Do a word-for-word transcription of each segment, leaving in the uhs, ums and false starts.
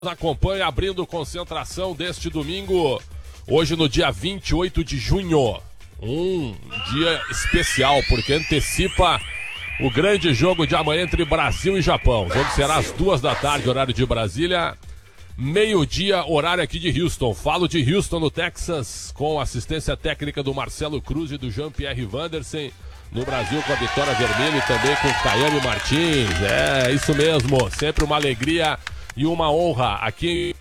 Acompanha abrindo concentração deste domingo, hoje no dia vinte e oito de junho, um dia especial porque antecipa o grande jogo de amanhã entre Brasil e Japão. O jogo será às duas da tarde, horário de Brasília, meio-dia, horário aqui de Houston. Falo de Houston, no Texas, com assistência técnica do Marcelo Cruz e do Jean-Pierre Vandersen. No Brasil com a Vitória Vermelha e também com o Caiane Martins. É, isso mesmo, sempre uma alegria e uma honra aqui.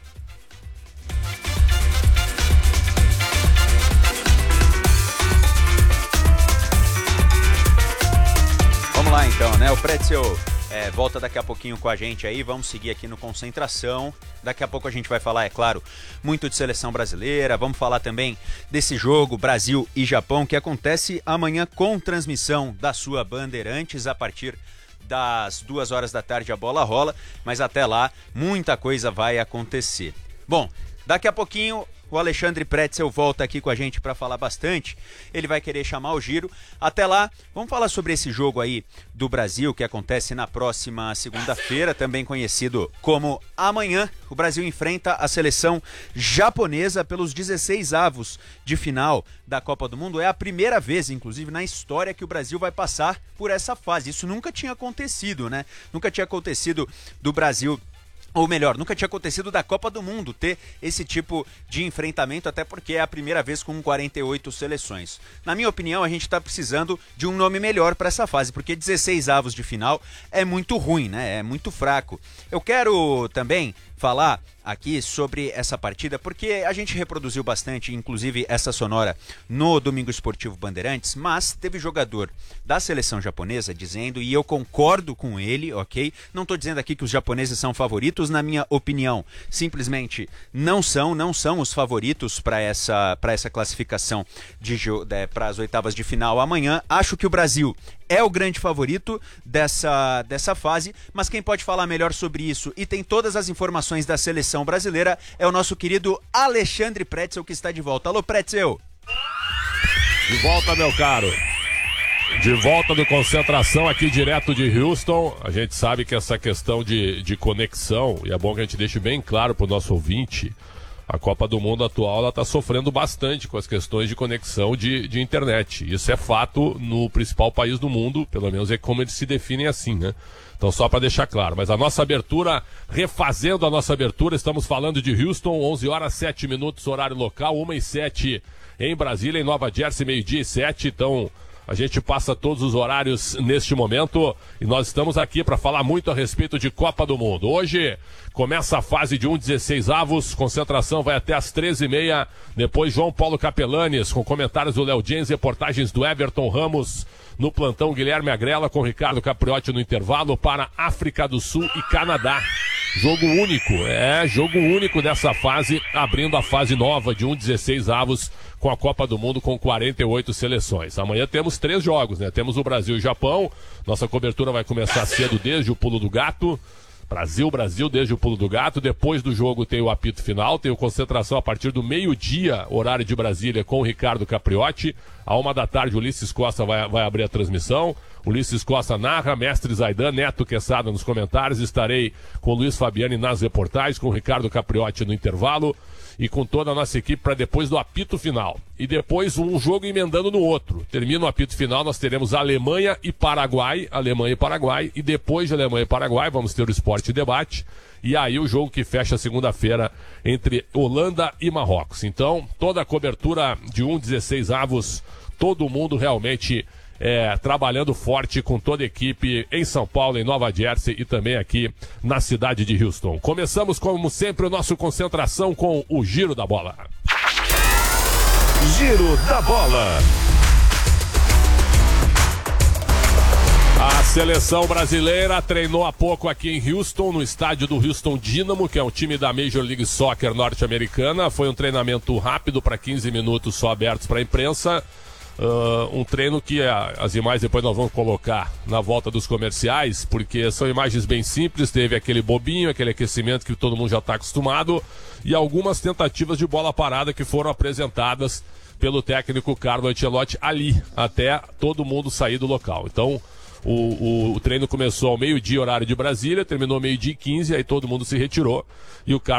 Vamos lá então, né? O Pretzel é, volta daqui a pouquinho com a gente aí, vamos seguir aqui no Concentração. Daqui a pouco a gente vai falar, é claro, muito de seleção brasileira, vamos falar também desse jogo Brasil e Japão que acontece amanhã com transmissão da sua Bandeirantes a partir das duas horas da tarde a bola rola, mas até lá muita coisa vai acontecer. Bom, daqui a pouquinho o Alexandre Pretzel volta aqui com a gente para falar bastante, ele vai querer chamar o Giro. Até lá, vamos falar sobre esse jogo aí do Brasil que acontece na próxima segunda-feira, também conhecido como amanhã. O Brasil enfrenta a seleção japonesa pelos dezesseis avos de final da Copa do Mundo. É a primeira vez, inclusive, na história que o Brasil vai passar por essa fase. Isso nunca tinha acontecido, né? Nunca tinha acontecido do Brasil... Ou melhor, nunca tinha acontecido da Copa do Mundo ter esse tipo de enfrentamento, até porque é a primeira vez com quarenta e oito seleções. Na minha opinião, a gente está precisando de um nome melhor para essa fase, porque dezesseis avos de final é muito ruim, né? É muito fraco. Eu quero também falar aqui sobre essa partida, porque a gente reproduziu bastante, inclusive essa sonora, no Domingo Esportivo Bandeirantes, mas teve jogador da seleção japonesa dizendo, e eu concordo com ele, ok? Não estou dizendo aqui que os japoneses são favoritos, na minha opinião, simplesmente não são, não são os favoritos para essa, para essa classificação de, de, para as oitavas de final amanhã. Acho que o Brasil é o grande favorito dessa, dessa fase, mas quem pode falar melhor sobre isso e tem todas as informações da seleção brasileira é o nosso querido Alexandre Pretzel, que está de volta. Alô, Pretzel! De volta, meu caro. De volta do Concentração aqui direto de Houston. A gente sabe que essa questão de, de conexão, e é bom que a gente deixe bem claro para o nosso ouvinte, a Copa do Mundo atual está sofrendo bastante com as questões de conexão de, de internet. Isso é fato no principal país do mundo, pelo menos é como eles se definem assim, né? Então só para deixar claro, mas a nossa abertura, refazendo a nossa abertura, estamos falando de Houston, onze horas sete minutos, horário local, uma e sete em Brasília, em Nova Jersey, meio-dia e sete, então a gente passa todos os horários neste momento e nós estamos aqui para falar muito a respeito de Copa do Mundo. Hoje começa a fase de um dezesseis avos, concentração vai até às treze e meia, depois João Paulo Capelanes com comentários do Léo James, reportagens do Everton Ramos, no plantão Guilherme Agrela com Ricardo Capriotti no intervalo para África do Sul e Canadá. Jogo único, é, jogo único dessa fase, abrindo a fase nova de um dezesseis avos com a Copa do Mundo com quarenta e oito seleções. Amanhã temos três jogos, né? Temos o Brasil e Japão, nossa cobertura vai começar cedo desde o Pulo do Gato. Brasil, Brasil, desde o Pulo do Gato. Depois do jogo tem o apito final, tem o Concentração a partir do meio-dia, horário de Brasília, com o Ricardo Capriotti. À uma da tarde, o Ulisses Costa vai, vai abrir a transmissão. Ulisses Costa narra, Mestre Zaidan, Neto Quesada nos comentários. Estarei com o Luiz Fabiani nas reportagens, com o Ricardo Capriotti no intervalo e com toda a nossa equipe para depois do apito final. E depois um jogo emendando no outro. Termina o apito final, nós teremos Alemanha e Paraguai, Alemanha e Paraguai, e depois de Alemanha e Paraguai vamos ter o Esporte Debate, e aí o jogo que fecha segunda-feira entre Holanda e Marrocos. Então, toda a cobertura de um dezesseis avos, todo mundo realmente É, trabalhando forte com toda a equipe em São Paulo, em Nova Jersey e também aqui na cidade de Houston. Começamos, como sempre, o nosso Concentração com o Giro da Bola. Giro da Bola. A seleção brasileira treinou há pouco aqui em Houston, no estádio do Houston Dynamo, que é um time da Major League Soccer norte-americana. Foi um treinamento rápido para quinze minutos só abertos para a imprensa. Uh, um treino que uh, as imagens depois nós vamos colocar na volta dos comerciais, porque são imagens bem simples, teve aquele bobinho, aquele aquecimento que todo mundo já está acostumado, e algumas tentativas de bola parada que foram apresentadas pelo técnico Carlo Ancelotti ali, até todo mundo sair do local. Então, O, o, o treino começou ao meio-dia, horário de Brasília, terminou meio-dia e quinze, aí todo mundo se retirou e o cara